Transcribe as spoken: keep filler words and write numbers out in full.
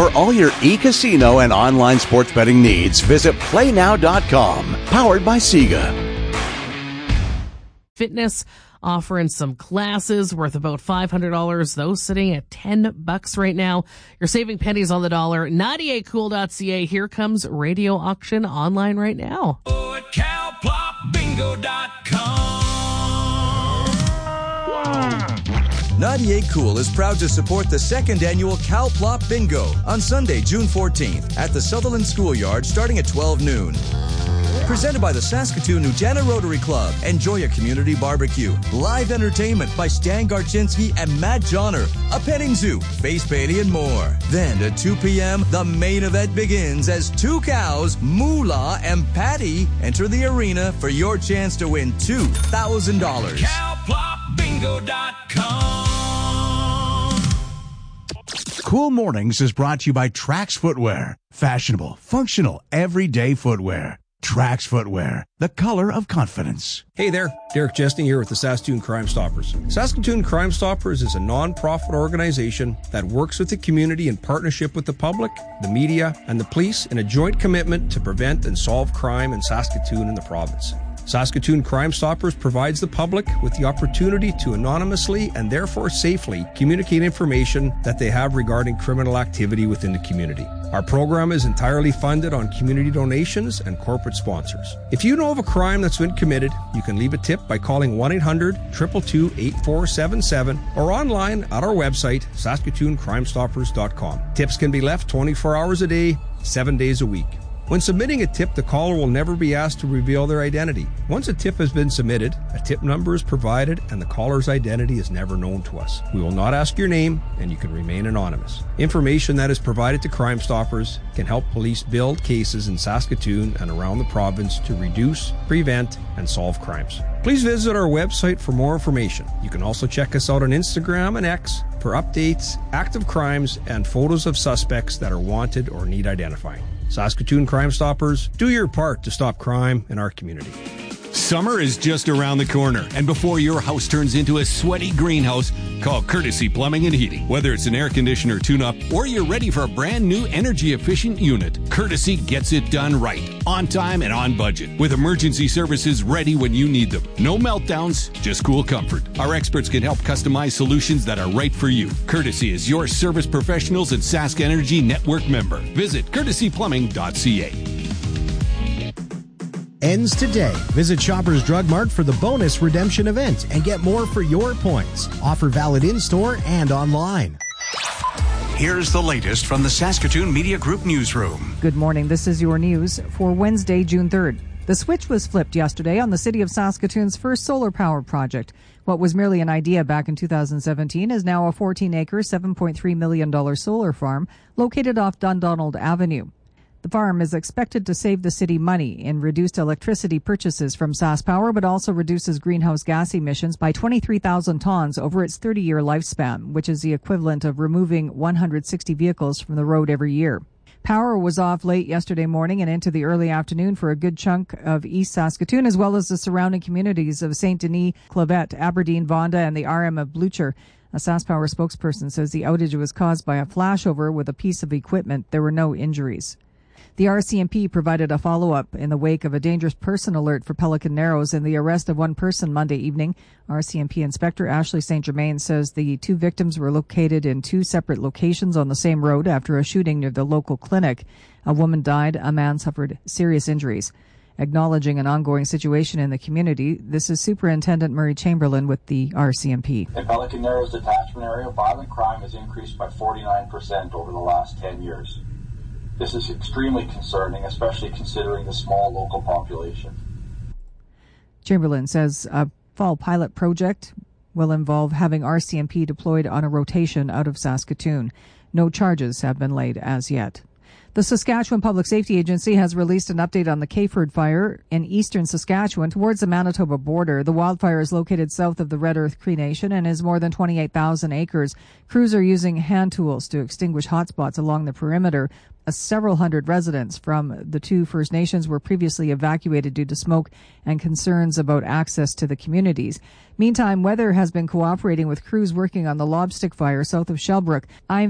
For all your e-casino and online sports betting needs, visit play now dot com. Powered by Sega. Fitness offering some classes worth about five hundred dollars, those sitting at ten bucks right now. You're saving pennies on the dollar. ninety-eight cool dot c a. Here comes Radio Auction online right now. Oh, at cow plop bingo dot com. ninety-eight Cool is proud to support the second annual Cow Plop Bingo on Sunday, June fourteenth at the Sutherland Schoolyard starting at twelve noon. Presented by the Saskatoon Nujana Rotary Club. Enjoy a community barbecue, live entertainment by Stan Garczynski and Matt Johnner, a petting zoo, face painting, and more. Then at two p.m., the main event begins as two cows, Moolah and Patty, enter the arena for your chance to win two thousand dollars. cow plop bingo dot com. Cool Mornings is brought to you by Trax Footwear. Fashionable, functional, everyday footwear. Trax Footwear, the color of confidence. Hey there, Derek Jesting here with the Saskatoon Crime Stoppers. Saskatoon Crime Stoppers is a non-profit organization that works with the community in partnership with the public, the media, and the police in a joint commitment to prevent and solve crime in Saskatoon and the province. Saskatoon Crime Stoppers provides the public with the opportunity to anonymously and therefore safely communicate information that they have regarding criminal activity within the community. Our program is entirely funded on community donations and corporate sponsors. If you know of a crime that's been committed, you can leave a tip by calling one eight hundred two two two eight four seven seven or online at our website, saskatoon crime stoppers dot com. Tips can be left twenty-four hours a day, seven days a week. When submitting a tip, the caller will never be asked to reveal their identity. Once a tip has been submitted, a tip number is provided and the caller's identity is never known to us. We will not ask your name and you can remain anonymous. Information that is provided to Crime Stoppers can help police build cases in Saskatoon and around the province to reduce, prevent, and solve crimes. Please visit our website for more information. You can also check us out on Instagram and X for updates, active crimes, and photos of suspects that are wanted or need identifying. Saskatoon Crime Stoppers, do your part to stop crime in our community. Summer is just around the corner, and before your house turns into a sweaty greenhouse, call Courtesy Plumbing and Heating. Whether it's an air conditioner tune-up or you're ready for a brand new energy-efficient unit, Courtesy gets it done right, on time and on budget, with emergency services ready when you need them. No meltdowns, just cool comfort. Our experts can help customize solutions that are right for you. Courtesy is your service professionals and Sask Energy Network member. Visit courtesy plumbing dot c a. Ends today. Visit Shoppers Drug Mart for the bonus redemption event and get more for your points. Offer valid in-store and online. Here's the latest from the Saskatoon Media Group newsroom. Good morning. This is your news for Wednesday, June third. The switch was flipped yesterday on the City of Saskatoon's first solar power project. What was merely an idea back in two thousand seventeen is now a fourteen-acre, seven point three million dollars solar farm located off Dundonald Avenue. The farm is expected to save the city money in reduced electricity purchases from SaskPower, but also reduces greenhouse gas emissions by twenty-three thousand tons over its thirty-year lifespan, which is the equivalent of removing one hundred sixty vehicles from the road every year. Power was off late yesterday morning and into the early afternoon for a good chunk of East Saskatoon, as well as the surrounding communities of Saint Denis, Clavet, Aberdeen, Vonda, and the R M of Blucher. A SaskPower spokesperson says the outage was caused by a flashover with a piece of equipment. There were no injuries. The R C M P provided a follow-up in the wake of a dangerous person alert for Pelican Narrows and the arrest of one person Monday evening. R C M P Inspector Ashley Saint Germain says the two victims were located in two separate locations on the same road after a shooting near the local clinic. A woman died. A man suffered serious injuries. Acknowledging an ongoing situation in the community, this is Superintendent Murray Chamberlain with the R C M P. In Pelican Narrows detachment area, violent crime has increased by forty-nine percent over the last ten years. This is extremely concerning, especially considering the small local population. Chamberlain says a fall pilot project will involve having R C M P deployed on a rotation out of Saskatoon. No charges have been laid as yet. The Saskatchewan Public Safety Agency has released an update on the Kayford fire in eastern Saskatchewan towards the Manitoba border. The wildfire is located south of the Red Earth Cree Nation and is more than twenty-eight thousand acres. Crews are using hand tools to extinguish hotspots along the perimeter. Uh, several hundred residents from the two First Nations were previously evacuated due to smoke and concerns about access to the communities. Meantime, weather has been cooperating with crews working on the Lobstick fire south of Shellbrook. I